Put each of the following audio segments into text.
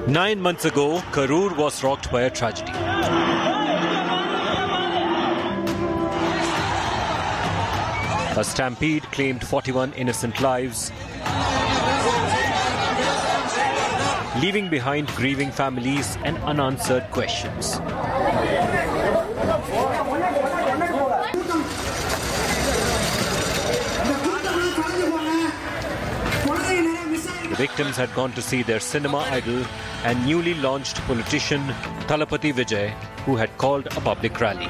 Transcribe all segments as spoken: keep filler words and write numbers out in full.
Nine months ago, Karur was rocked by a tragedy. A stampede claimed forty-one innocent lives, leaving behind grieving families and unanswered questions. The victims had gone to see their cinema idol and newly launched politician Thalapathy Vijay, who had called a public rally.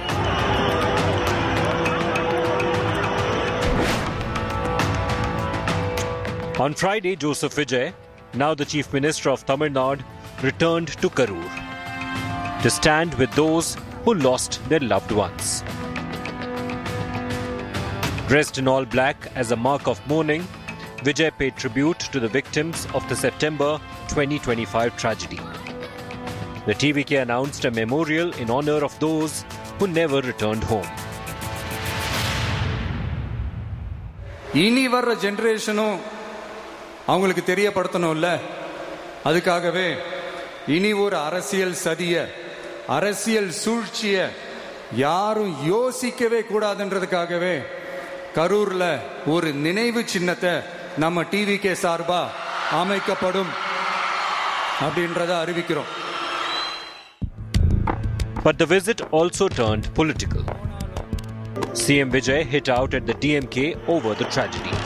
On Friday, Joseph Vijay, now the Chief Minister of Tamil Nadu, returned to Karur to stand with those who lost their loved ones. Dressed in all black as a mark of mourning, Vijay paid tribute to the victims of the September twenty twenty-five tragedy. The T V K announced a memorial in honor of those who never returned home. இனி வர்ற ஜெனரேஷனும் அவங்களுக்கு தெரியப்படுத்தணும்ல, அதுக்காகவே இனி ஒரு அரசியல் சதிய, அரசியல் சூழ்ச்சிய யாரும் யோசிக்கவே கூடாதுன்றதுக்காகவே கரூர்ல ஒரு நினைவு சின்னத்தை நம்ம டிவிகே சார்பா அமைக்கப்படும் அப்படின்றத அறிவிக்கிறோம். But the visit also turned political. C M Vijay hit out at the D M K over the tragedy.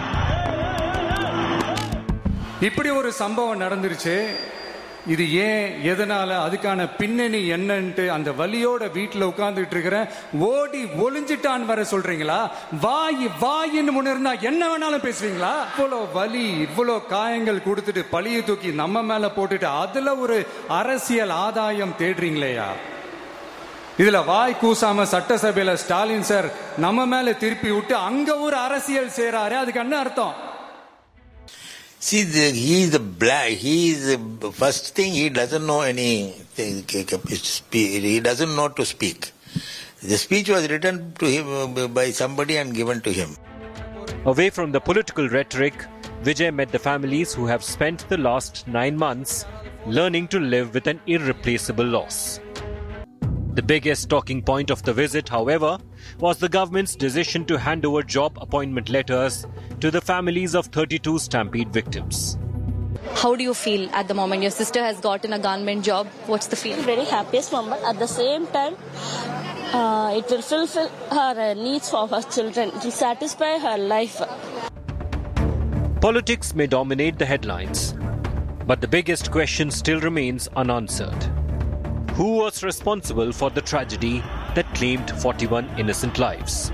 இப்படி ஒரு சம்பவம் நடந்துருச்சு, இது ஏன், எதனால, அதுக்கான பின்னணி என்னன்ட்டு அந்த வலியோட வீட்டுல உட்கார்ந்துட்டு இருக்கிற ஓடி ஒளிஞ்சிட்டான் வர சொல்றீங்களா? வாய் வாயின்னு முன்னிருந்தா என்ன வேணாலும் பேசுவீங்களா? இவ்வளோ வலி, இவ்வளோ காயங்கள் கொடுத்துட்டு பழிய தூக்கி நம்ம மேல போட்டுட்டு அதுல ஒரு அரசியல் ஆதாயம் தேடுறீங்களேயா? இதுல வாய் கூசாம சட்டசபையில ஸ்டாலின் சார் நம்ம மேல திருப்பி விட்டு அங்க ஒரு அரசியல் செய்றாரு, அதுக்கு என்ன அர்த்தம்? See, the, he is the black. He is the first thing. He doesn't know any. He doesn't know to speak. The speech was written to him by somebody and given to him. Away from the political rhetoric, Vijay met the families who have spent the last nine months learning to live with an irreplaceable loss. The biggest talking point of the visit, however, was the government's decision to hand over job appointment letters to the families of thirty-two stampede victims. How do you feel at the moment? Your sister has gotten a government job. What's the feeling? Very happiest moment. At the same time, uh, it will fulfill her needs for her children. It will satisfy her life. Politics may dominate the headlines, but the biggest question still remains unanswered. Who was responsible for the tragedy that claimed forty-one innocent lives?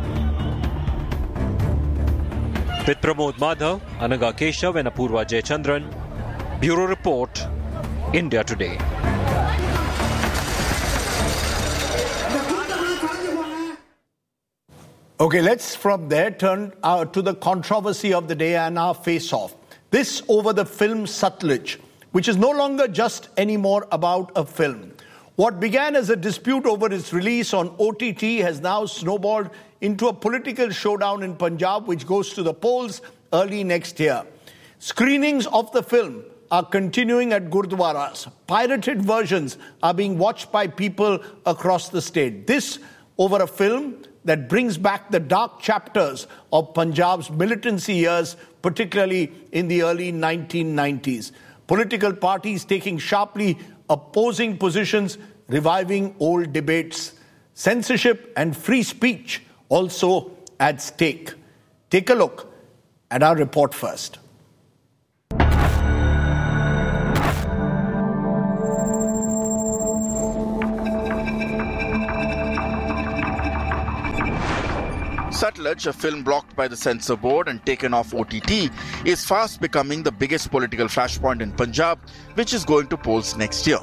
With Pramod Madhav, Anaga Keshav and Apurva Jayachandran, Bureau Report, India Today. Okay, let's from there turn uh, to the controversy of the day and our face-off. This over the film Satluj, which is no longer just anymore about a film. What began as a dispute over its release on O T T has now snowballed into a political showdown in Punjab, which goes to the polls early next year. Screenings of the film are continuing at Gurdwaras. Pirated versions are being watched by people across the state. This over a film that brings back the dark chapters of Punjab's militancy years, particularly in the early nineteen nineties. Political parties taking sharply opposing positions, reviving old debates. Censorship and free speech also at stake. Take a look at our report first. Satluj, a film blocked by the censor board and taken off O T T, is fast becoming the biggest political flashpoint in Punjab, which is going to polls next year.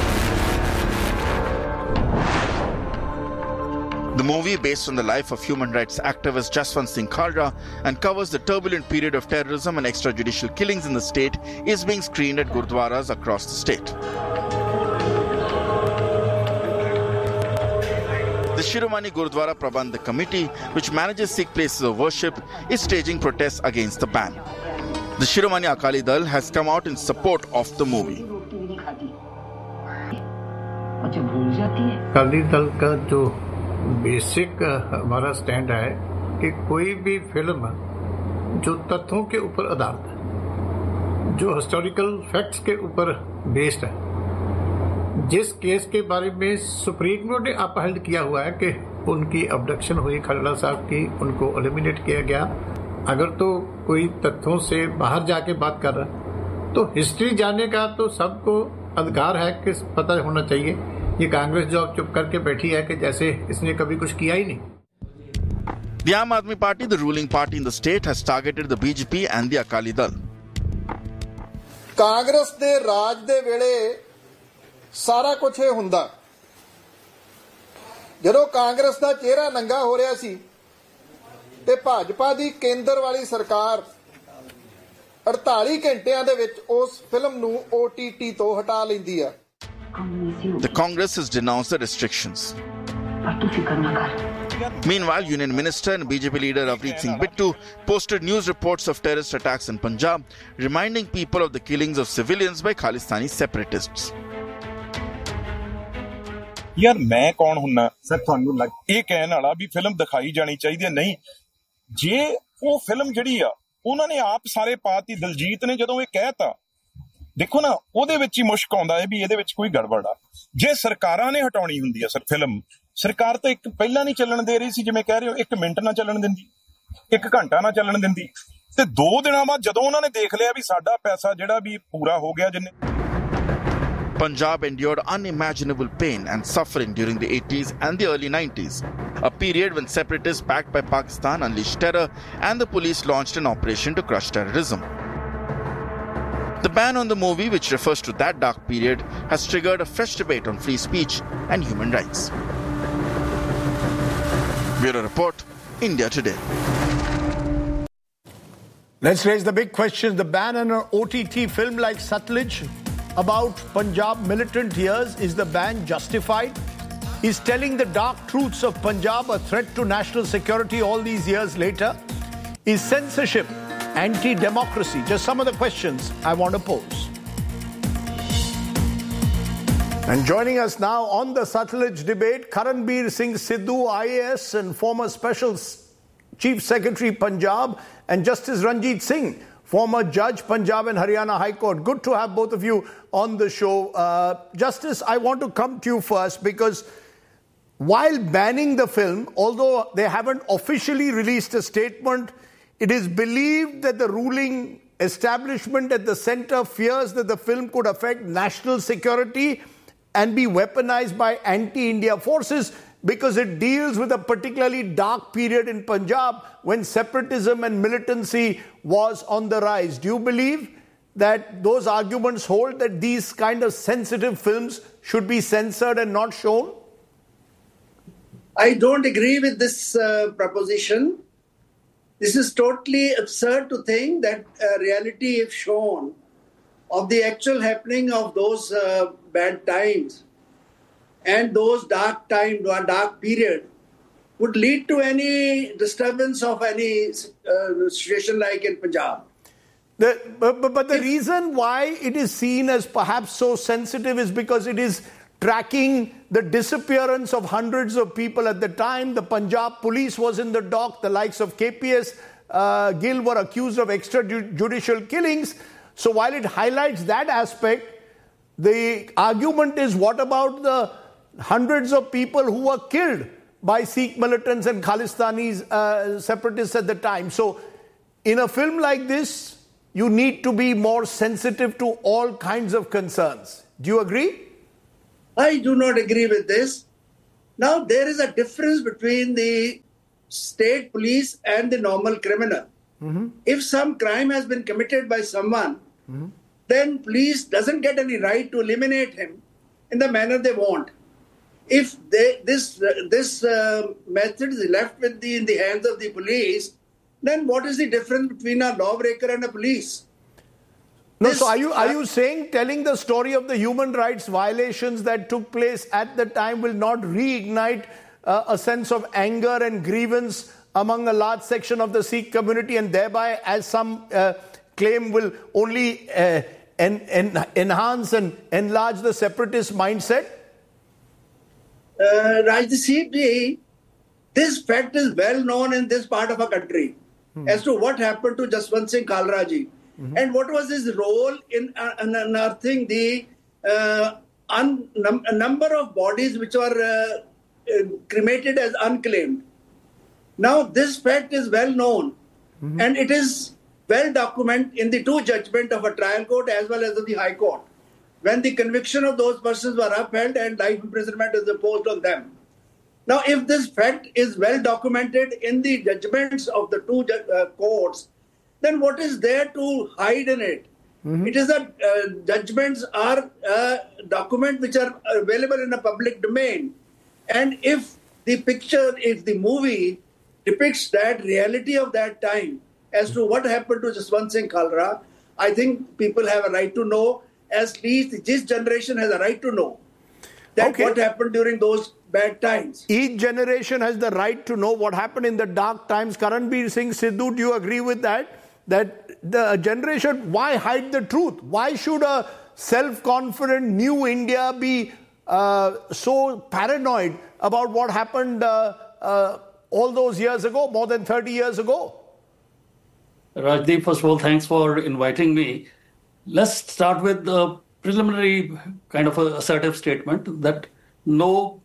The movie, based on the life of human rights activist Jaswant Singh Khalra and covers the turbulent period of terrorism and extrajudicial killings in the state, is being screened at Gurdwaras across the state. The Shiromani Gurdwara Prabandhak Committee, which manages Sikh places of worship, is staging protests against the ban. The Shiromani Akali Dal has come out in support of the movie. दिखाती अच्छा भूल जाती है। अकाली दल का जो basic हमारा stand है कि कोई भी फिल्म जो तथ्यों के ऊपर आधारित है, जो हिस्टोरिकल फैक्ट्स के ऊपर बेस्ड है, जिस केस के बारे में सुप्रीम कोर्ट ने अपहेल्ड किया हुआ है कि उनकी अबडक्शन हुई खलड़ा साहब की, उनको एलिमिनेट किया गया, अगर तो कोई तथ्यों से बाहर जाके बात कर रहा है तो हिस्ट्री जानने का तो सबको अधिकार है कि पता होना चाहिए। ये कांग्रेस जो चुप करके बैठी है कि जैसे इसने कभी कुछ किया ही नहीं। The Aam Aadmi Party, the ruling party in the state, has targeted the B J P and the Akali Dal. Congress ਦੇ ਰਾਜ ਦੇ ਵੇਲੇ ਸਾਰਾ ਕੁਝ ਇਹ ਹੁੰਦਾ। ਜਦੋਂ ਕਾਂਗਰਸ ਦਾ ਚਿਹਰਾ ਨੰਗਾ ਹੋ ਰਿਹਾ ਸੀ ਤੇ ਭਾਜਪਾ ਦੀ ਕੇਂਦਰ ਵਾਲੀ ਸਰਕਾਰ ਅੜਤਾਲੀ ਘੰਟਿਆਂ ਦੇ ਵਿੱਚ ਉਸ ਫਿਲਮ ਨੂੰ O T T ਤੋਂ ਹਟਾ ਲੈਂਦੀ ਆ। The Congress has denounced the restrictions. Meanwhile, Union Minister and B J P leader Avneet Singh Bittu posted news reports of terrorist attacks in Punjab, reminding people of the killings of civilians by Khalistani separatists. यार मैं कौन हुन्ना sir ਤੁਹਾਨੂੰ ਲੱਗ ਇਹ ਕਹਿਣ ਵਾਲਾ ਵੀ film ਦਿਖਾਈ ਜਾਣੀ ਚਾਹੀਦੀ ਹੈ। ਨਹੀਂ, ਜੇ ਉਹ ਫਿਲਮ ਜਿਹੜੀ ਆ ਉਹਨਾਂ ਨੇ ਆਪ ਸਾਰੇ ਪਾਤੀ, ਦਲਜੀਤ ਨੇ ਜਦੋਂ ਇਹ ਕਹਿਤਾ, ਦੇਖੋ ਨਾ ਉਹਦੇ ਵਿੱਚ ਹੀ ਮੁਸ਼ਕ ਆਉਂਦਾ ਹੈ ਵੀ ਇਹਦੇ ਵਿੱਚ ਕੋਈ ਗੜਬੜ ਆ। ਜੇ ਸਰਕਾਰਾਂ ਨੇ ਹਟਾਉਣੀ ਹੁੰਦੀ ਆ ਸਰ ਫਿਲਮ, ਸਰਕਾਰ ਤਾਂ ਇੱਕ ਪਹਿਲਾਂ ਨਹੀਂ ਚੱਲਣ ਦੇ ਰਹੀ ਸੀ, ਜਿਵੇਂ ਕਹਿ ਰਹੇ ਹੋ ਇੱਕ ਮਿੰਟ ਨਾ ਚੱਲਣ ਦਿੰਦੀ, ਇੱਕ ਘੰਟਾ ਨਾ ਚੱਲਣ ਦਿੰਦੀ, ਤੇ ਦੋ ਦਿਨਾਂ ਬਾਅਦ ਜਦੋਂ ਉਹਨਾਂ ਨੇ ਦੇਖ ਲਿਆ ਵੀ ਸਾਡਾ ਪੈਸਾ ਜਿਹੜਾ ਵੀ ਪੂਰਾ ਹੋ ਗਿਆ ਜਿੰਨੇ। Punjab endured unimaginable pain and suffering during the eighties and the early nineties, a period when separatists backed by Pakistan unleashed terror and the police launched an operation to crush terrorism. The ban on the movie, which refers to that dark period, has triggered a fresh debate on free speech and human rights. Bureau Report, India Today. Let's raise the big question. The ban on an O T T film like Satluj about Punjab militant years, is the ban justified? Is telling the dark truths of Punjab a threat to national security all these years later? Is censorship anti-democracy? Just some of the questions I want to pose. And joining us now on the Satluj debate, Karanbir Singh Sidhu, I A S and former Special Chief Secretary Punjab, and Justice Ranjit Singh, former Judge, Punjab and Haryana High Court. Good to have both of you on the show. Uh, Justice, I want to come to you first because while banning the film, although they haven't officially released a statement, it is believed that the ruling establishment at the center fears that the film could affect national security and be weaponized by anti-India forces because it deals with a particularly dark period in Punjab when separatism and militancy was on the rise. Do you believe that those arguments hold, that these kind of sensitive films should be censored and not shown? I don't agree with this uh, proposition. This is totally absurd to think that uh, reality, if shown, of the actual happening of those uh, bad times and those dark time, dark period, would lead to any disturbance of any uh, situation like in Punjab. The, but, but, but the if, reason why it is seen as perhaps so sensitive is because it is tracking the disappearance of hundreds of people at the time. The Punjab police was in the dock. The likes of K P S uh, Gill were accused of extrajudicial killings. So while it highlights that aspect, the argument is, what about the hundreds of people who were killed by Sikh militants and Khalistani uh, separatists at the time? So in a film like this, you need to be more sensitive to all kinds of concerns. Do you agree? I do not agree with this. Now, there is a difference between the state police and the normal criminal. Mm-hmm. If some crime has been committed by someone, mm-hmm. then police doesn't get any right to eliminate him in the manner they want. If they, this uh, this uh, method is left with the, in the hands of the police, then what is the difference between a lawbreaker and a police? No, this, so are you are you saying telling the story of the human rights violations that took place at the time will not reignite uh, a sense of anger and grievance among a large section of the Sikh community, and thereby, as some uh, claim, will only uh, en- en- enhance and enlarge the separatist mindset? Uh, Rajdeep ji, this fact is well known in this part of our country hmm. as to what happened to Jaswant Singh Kalra ji mm-hmm. and what was his role in uh, unearthing the uh, un- num- a number of bodies which were uh, uh, cremated as unclaimed. Now, this fact is well known mm-hmm. and it is well documented in the two judgments of a trial court as well as of the High Court, when the conviction of those persons were upheld and life imprisonment is imposed on them. Now, if this fact is well documented in the judgments of the two uh, courts, then what is there to hide in it? Mm-hmm. It is that uh, judgments are uh, documents which are available in a public domain. And if the picture, if the movie depicts that reality of that time as to what happened to Jaswant Singh Kalra, I think people have a right to know. At least this generation has a right to know that okay. what happened during those bad times. Each generation has the right to know what happened in the dark times. Karanbir Singh Sidhu, do you agree with that? That the generation, why hide the truth? Why should a self-confident new India be uh, so paranoid about what happened uh, uh, all those years ago, more than thirty years ago? Rajdeep, first of all, thanks for inviting me. Let's start with the preliminary kind of a assertive statement that no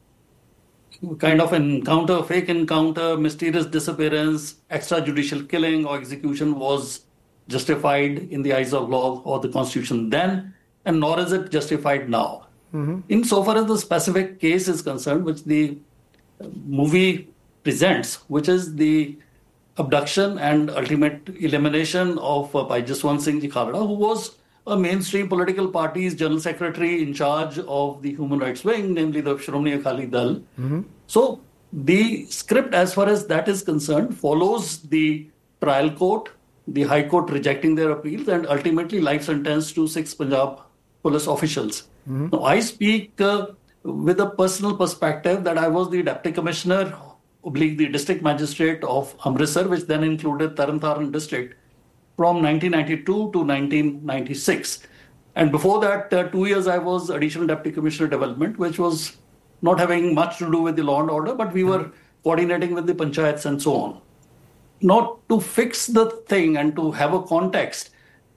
kind of encounter, fake encounter, mysterious disappearance, extrajudicial killing or execution was justified in the eyes of law or the Constitution then, and nor is it justified now. Mm-hmm. Insofar as the specific case is concerned, which the movie presents, which is the abduction and ultimate elimination of uh, Jaswant Singh Kalra, who was a mainstream political party's general secretary in charge of the human rights wing, namely the Shromani Akali Dal. Mm-hmm. So the script, as far as that is concerned, follows the trial court, the High Court rejecting their appeals, and ultimately life sentence to six Punjab police officials. Mm-hmm. Now, I speak uh, with a personal perspective that I was the Deputy Commissioner oblique the district magistrate of Amritsar, which then included Taran Taran district, from nineteen ninety-two to nineteen ninety-six. And before that, uh, two years I was additional deputy commissioner development, which was not having much to do with the law and order, but we were coordinating with the panchayats and so on. Not to fix the thing and to have a context,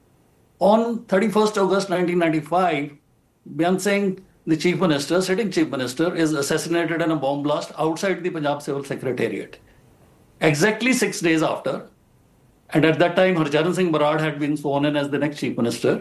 on thirty-first August nineteen ninety-five, Byan Singh, the chief minister, sitting chief minister, is assassinated in a bomb blast outside the Punjab Civil Secretariat. Exactly six days after, and at that time Harcharan Singh Barad had been sworn in as the next chief minister,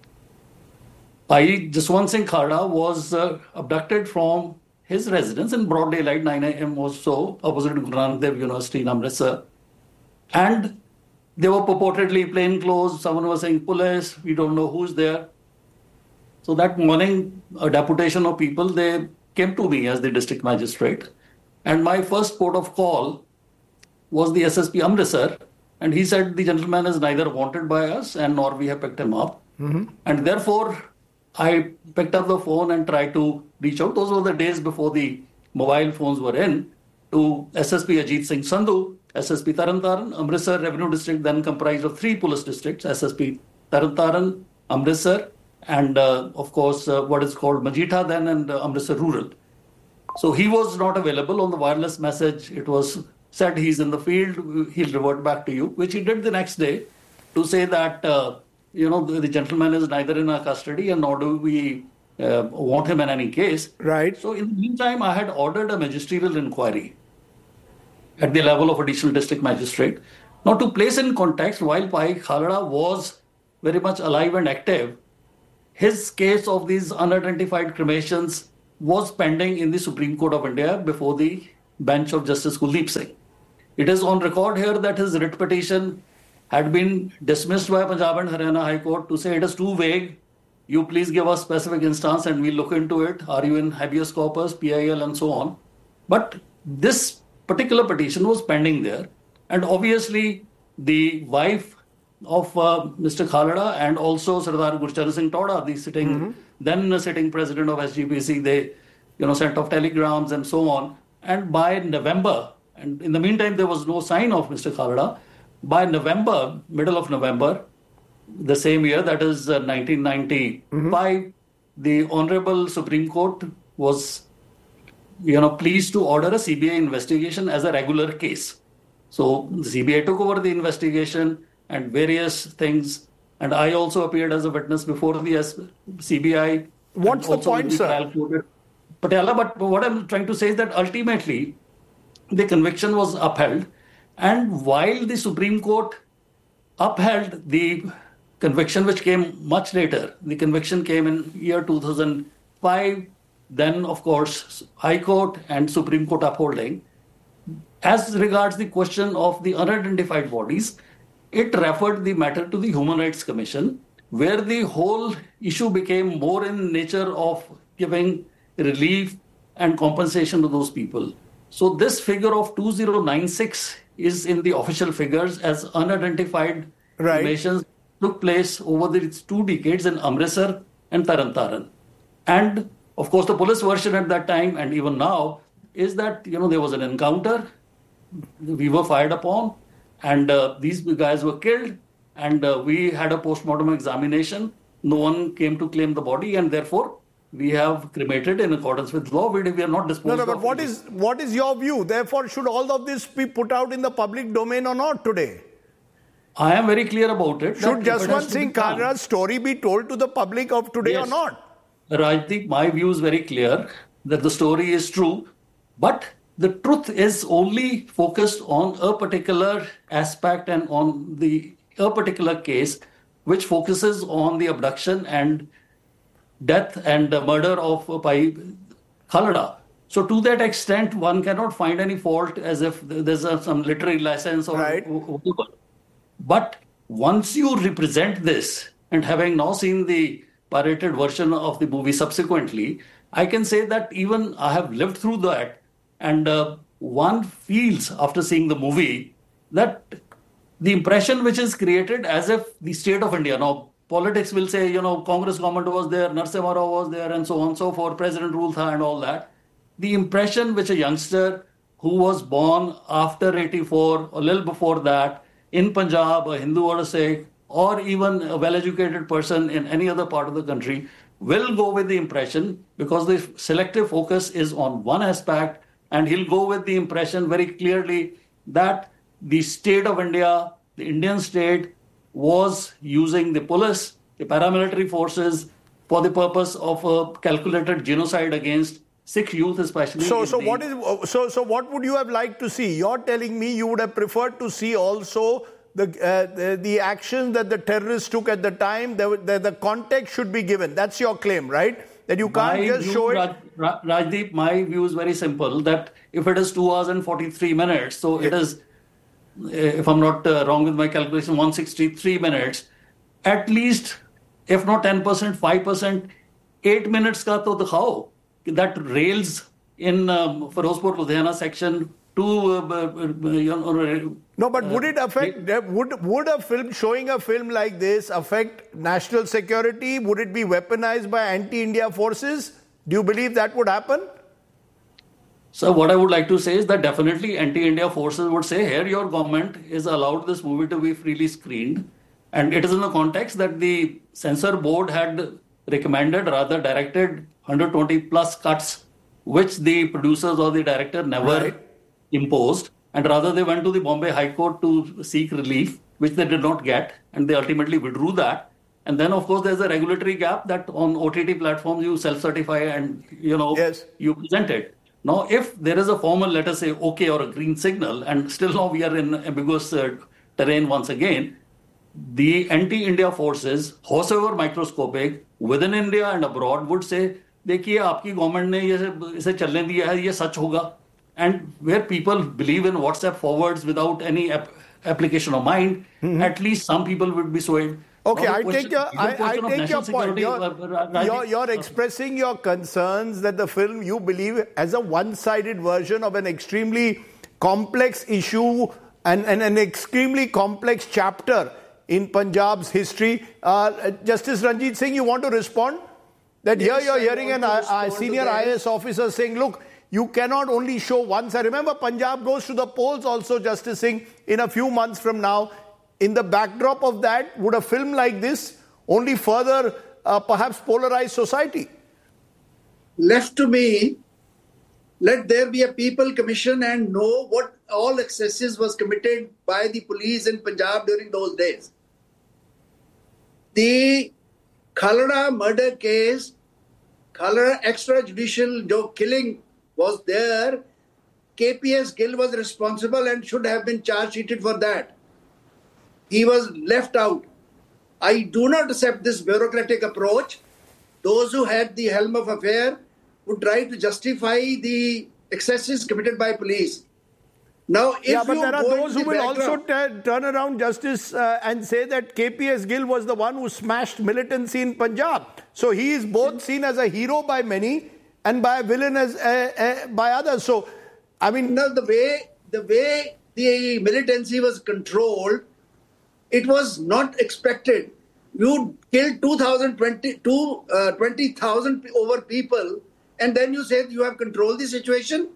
I, Jaswant Singh Kalra, was uh, abducted from his residence in broad daylight, nine a.m. or so, opposite Guru Nanak Dev University in Amritsar. And they were purportedly plain clothes. Someone was saying police, we don't know who's there. So that morning, a deputation of people, they came to me as the district magistrate. And my first port of call was the S S P Amritsar. And he said the gentleman is neither wanted by us and nor we have picked him up. Mm-hmm. And therefore, I picked up the phone and tried to reach out. Those were the days before the mobile phones were in, to S S P Ajit Singh Sandhu, S S P Taran Taran. Amritsar Revenue District then comprised of three police districts, S S P Taran Taran, Amritsar, and uh, of course, uh, what is called Majita then, and uh, Amritsar Rural. So he was not available. On the wireless message, it was said he's in the field, he'll revert back to you, which he did the next day to say that, uh, you know, the, the gentleman is neither in our custody and nor do we uh, want him in any case. Right. So in the meantime, I had ordered a magisterial inquiry at the level of additional district magistrate. Now, to place in context, while Pai Kalra was very much alive and active, his case of these unidentified cremations was pending in the Supreme Court of India before the bench of Justice Kuldeep Singh. It is on record here that his writ petition had been dismissed by Punjab and Haryana High Court to say it is too vague. You please give us specific instance and we'll look into it. Are you in habeas corpus, P I L and so on? But this particular petition was pending there. And obviously the wife of uh, Mister Kalra and also Sardar Gurcharan Singh Tauda, the sitting, mm-hmm. then sitting president of S G P C, they, you know, sent off telegrams and so on. And by November, and in the meantime, there was no sign of Mister Kalra. By November, middle of November, the same year, that is uh, nineteen ninety-five, mm-hmm. the Honorable Supreme Court was, you know, pleased to order a C B I investigation as a regular case. So the C B I took over the investigation and various things, and I also appeared as a witness before the C B I. What's the point, sir? Patiala, but what I'm trying to say is that ultimately the conviction was upheld, and while the Supreme Court upheld the conviction, which came much later, the conviction came in year two thousand five, then of course High Court and Supreme Court upholding. As regards the question of the unidentified bodies, it referred the matter to the Human Rights Commission, where the whole issue became more in nature of giving relief and compensation to those people. So this figure of two thousand ninety-six is in the official figures as unidentified right. cremations took place over these two decades in Amritsar and Taran. And of course, the police version at that time and even now is that, you know, there was an encounter, we were fired upon, and uh, these guys were killed, and uh, we had a post-mortem examination. No one came to claim the body, and therefore we have cremated in accordance with law. We, we are not disposed of. No, no, but what is, what is your view? Therefore, should all of this be put out in the public domain or not today? I am very clear about it. Should Jaswant Singh Kalra's story be told to the public of today yes. or not? Rajdeep, my view is very clear that the story is true, but the truth is only focused on a particular aspect and on the a particular case, which focuses on the abduction and death and the murder of Bhai Khalda. So to that extent, one cannot find any fault as if there's a, some literary license or right. whatever. But once you represent this, and having now seen the pirated version of the movie subsequently, I can say that even I have lived through that, and uh, one feels after seeing the movie that the impression which is created as if the state of India, now politics will say, you know, Congress government was there, Narasimha Rao was there, and so on and so forth, President Rule Tha and all that. The impression which a youngster who was born after eighty-four, a little before that, in Punjab, a Hindu or a Sikh, or even a well-educated person in any other part of the country, will go with the impression, because the selective focus is on one aspect, and he'll go with the impression very clearly that the state of India, the Indian state, was using the police, the paramilitary forces, for the purpose of a calculated genocide against Sikh youth, especially. So, so what is so? So, what would you have liked to see? You're telling me you would have preferred to see also the uh, the, the actions that the terrorists took at the time. The, the the context should be given. That's your claim, right? That you can't my just view, show it. Raj, Raj, Rajdeep, my view is very simple. That if it is two hours and forty-three minutes, so yes. it is, if I'm not uh, wrong with my calculation, one hundred sixty-three minutes. At least, if not ten percent, five percent, eight minutes ka to dikhao. That rails in um, Ferozpur Ludhiana section to uh, uh, you know, no, but would it affect? Uh, would would a film showing a film like this affect national security? Would it be weaponized by anti-India forces? Do you believe that would happen? So what I would like to say is that definitely anti-India forces would say, here your government is allowed this movie to be freely screened, and it is in the context that the censor board had recommended, rather directed, one hundred twenty plus cuts, which the producers or the director never right. imposed, and rather they went to the Bombay High Court to seek relief, which they did not get, and they ultimately withdrew that. And then, of course, there's a regulatory gap that on O T T platforms you self-certify and, you know, yes. you present it. Now, if there is a formal, let us say, okay, or a green signal, and still now we are in ambiguous uh, terrain once again, the anti-India forces, however microscopic, within India and abroad, would say, देखिए आपकी government ने ये इसे चलने दिया है, ये सच होगा. And where people believe in WhatsApp forwards without any ap- application of mind, mm-hmm. at least some people would be swayed. Okay, I take your, I, I take your point. You're, you're, you're expressing your concerns that the film, you believe, as a one-sided version of an extremely complex issue and, and an extremely complex chapter in Punjab's history. Uh, Justice Ranjit Singh, you want to respond? That yes, here you're hearing an uh, senior I A S officer saying, look, you cannot only show one side. Remember, Punjab goes to the polls also, Justice Singh, in a few months from now. in the backdrop of that, would a film like this only further uh, perhaps polarize society? Left to me, let there be a people commission and know what all excesses was committed by the police in Punjab during those days. The Khalra murder case, Khalra extrajudicial jo killing was there, K P S Gill was responsible and should have been charge sheeted for that. He was left out. I do not accept this bureaucratic approach. Those who had the helm of affair would try to justify the excesses committed by police. Now, if yeah, but you there are go those into who the will also background- t- turn around, Justice, uh, and say that K P S Gill was the one who smashed militancy in Punjab. So he is both seen as a hero by many and by a villain as uh, uh, by others. So, I mean, now the way the way the militancy was controlled, it was not expected. You killed two thousand twenty, two, uh, twenty thousand over people, and then you said you have controlled the situation.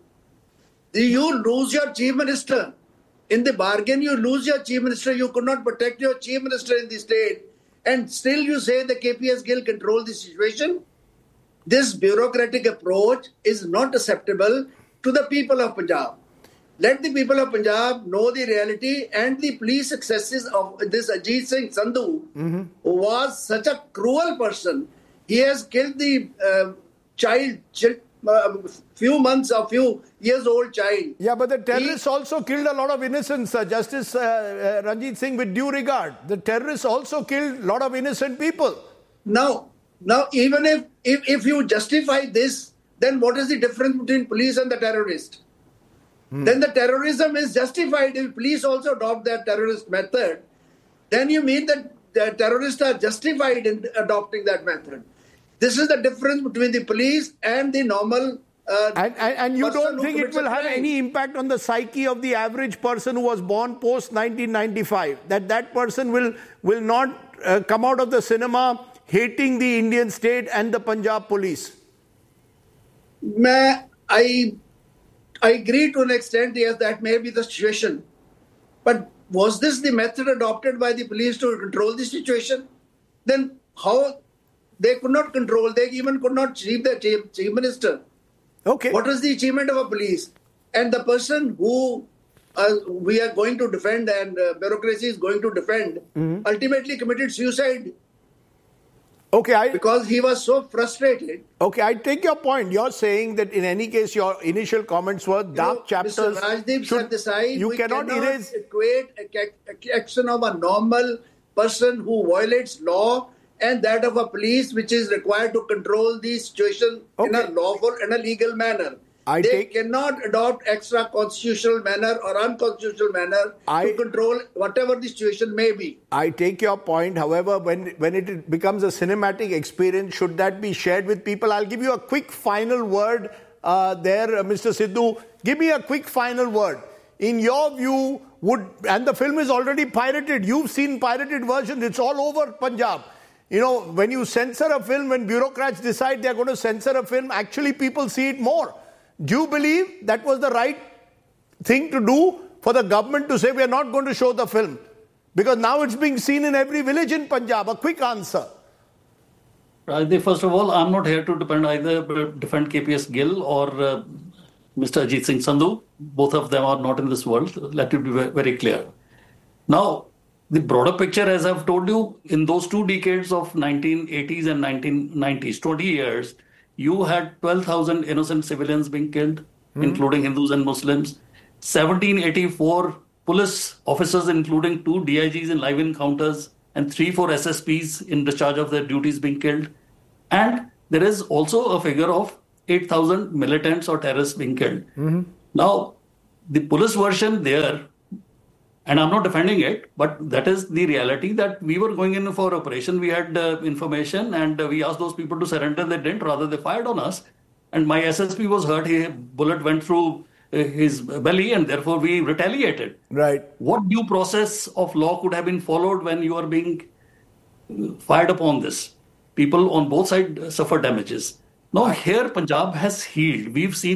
You lose your chief minister. In the bargain, you lose your chief minister. You could not protect your chief minister in the state. And still you say the K P S Gill controlled the situation. This bureaucratic approach is not acceptable to the people of Punjab. Let the people of Punjab know the reality and the police excesses of this Ajit Singh Sandhu, mm-hmm. who was such a cruel person. He has killed the uh, child, child uh, few months or few years old child. Yeah, but the terrorists he, also killed a lot of innocents, uh, Justice uh, uh, Ranjit Singh, with due regard. The terrorists also killed a lot of innocent people. Now, now even if, if, if you justify this, then what is the difference between police and the terrorist? Hmm. Then the terrorism is justified. If police also adopt that terrorist method, then you mean that the terrorists are justified in adopting that method. This is the difference between the police and the normal uh, and, and, and you don't think it will have any impact on the psyche of the average person who was born post nineteen ninety-five? That that person will, will not uh, come out of the cinema hating the Indian state and the Punjab police? May I... I agree to an extent, yes, that may be the situation. But was this the method adopted by the police to control the situation? Then how they could not control, they even could not chief the chief, chief minister. Okay. What is the achievement of a police? And the person who uh, we are going to defend and uh, bureaucracy is going to defend mm-hmm. ultimately committed suicide. Okay, I, because he was so frustrated. Okay, I take your point. You're saying that in any case, your initial comments were dark you know, chapters. Mister Rajdeep should, Sardesai, you we cannot, cannot erase equate a action of a normal person who violates law and that of a police which is required to control the situation okay. in a lawful and a legal manner. I they take, cannot adopt extra constitutional manner or unconstitutional manner I, to control whatever the situation may be. I take your point. However, when, when it becomes a cinematic experience, should that be shared with people? I'll give you a quick final word uh, there, uh, Mister Sidhu. Give me a quick final word. In your view, would, and the film is already pirated. You've seen pirated versions. It's all over Punjab. You know, when you censor a film, when bureaucrats decide they're going to censor a film, actually people see it more. Do you believe that was the right thing to do for the government to say we are not going to show the film? Because now it's being seen in every village in Punjab. A quick answer. Rajdeep, first of all, I'm not here to defend either defend K P S Gill or uh, Mister Ajit Singh Sandhu. Both of them are not in this world. Let it be very clear. Now, the broader picture, as I've told you, in those two decades of nineteen eighties and nineteen nineties, twenty years, you had twelve thousand innocent civilians being killed, mm-hmm. including Hindus and Muslims. seventeen eighty-four police officers, including two D I Gs in live encounters, and three, four S S Ps in discharge of their duties being killed. And there is also a figure of eight thousand militants or terrorists being killed. Mm-hmm. Now, the police version there, and I'm not defending it, but that is the reality that we were going in for operation. We had uh, information and uh, we asked those people to surrender. They didn't, rather they fired on us. And my S S P was hurt. A bullet went through uh, his belly and therefore we retaliated. Right. What due process of law could have been followed when you are being fired upon this? People on both sides suffer damages. Now here Punjab has healed. We've seen